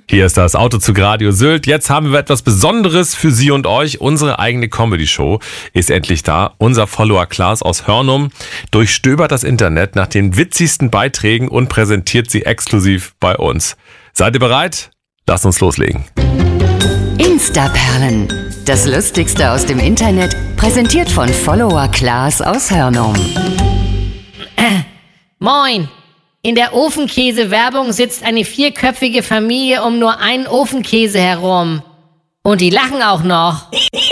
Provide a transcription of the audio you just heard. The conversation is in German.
Hier ist das Autozug Radio Sylt. Jetzt haben wir etwas Besonderes für Sie und euch. Unsere eigene Comedy-Show ist endlich da. Unser Follower Klaas aus Hörnum durchstöbert das Internet nach den witzigsten Beiträgen und präsentiert sie exklusiv bei uns. Seid ihr bereit? Lasst uns loslegen. Instaperlen. Das Lustigste aus dem Internet, präsentiert von Follower Klaas aus Hörnum. Moin! In der Ofenkäse-Werbung sitzt eine 4-köpfige Familie um nur einen Ofenkäse herum. Und die lachen auch noch.